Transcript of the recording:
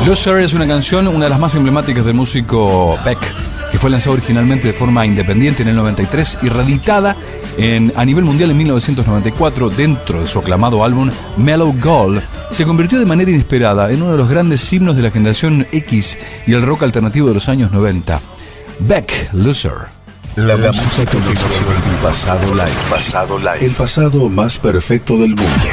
Loser es una canción, una de las más emblemáticas del músico Beck, que fue lanzada originalmente de forma independiente en el 93 y reeditada a nivel mundial en 1994 dentro de su aclamado álbum Mellow Gold. Se convirtió de manera inesperada en uno de los grandes himnos de la generación X y el rock alternativo de los años 90. Beck, Loser. La música que conoció el pasado live. El pasado más perfecto del mundo.